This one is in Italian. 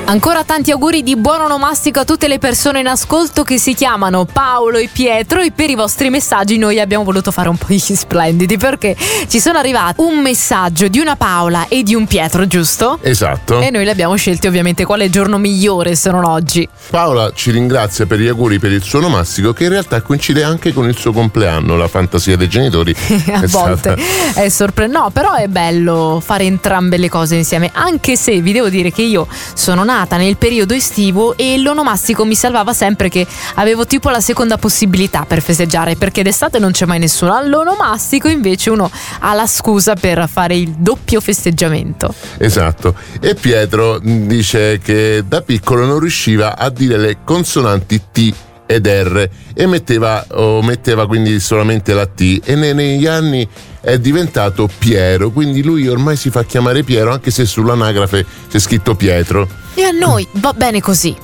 Ancora tanti auguri di buon onomastico a tutte le persone in ascolto che si chiamano Paolo e Pietro, e per i vostri messaggi noi abbiamo voluto fare un po' gli splendidi, perché ci sono arrivati un messaggio di una Paola e di un Pietro, giusto? Esatto. E noi li abbiamo scelti ovviamente quale giorno migliore se non oggi. Paola ci ringrazia per gli auguri per il suo onomastico, che in realtà coincide anche con il suo compleanno. La fantasia dei genitori A volte è sorprendente. No, però è bello fare entrambe le cose insieme, anche se vi devo dire che io sono nata nel periodo estivo e l'onomastico mi salvava sempre, che avevo tipo la seconda possibilità per festeggiare, perché d'estate non c'è mai nessuno. All'onomastico invece uno ha la scusa per fare il doppio festeggiamento. Esatto. E Pietro dice che da piccolo non riusciva a dire le consonanti T ed R e metteva quindi solamente la T, e negli anni è diventato Piero, quindi lui ormai si fa chiamare Piero anche se sull'anagrafe c'è scritto Pietro. E a noi va bene così.